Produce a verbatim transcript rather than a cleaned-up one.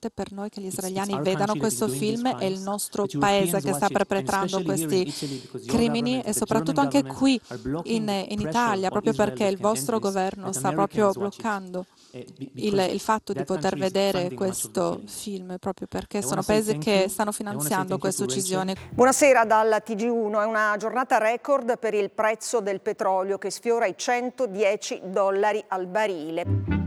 importante per noi che gli israeliani vedano questo film, è il nostro paese che sta perpetrando questi crimini e soprattutto anche qui in, in Italia, proprio perché il vostro governo sta proprio bloccando il, il fatto di poter vedere questo film, proprio perché sono paesi che stanno finanziando questa uccisione. Buonasera dalla T G uno, è una giornata record per il prezzo del petrolio che sfiora i centodieci dollari al barile.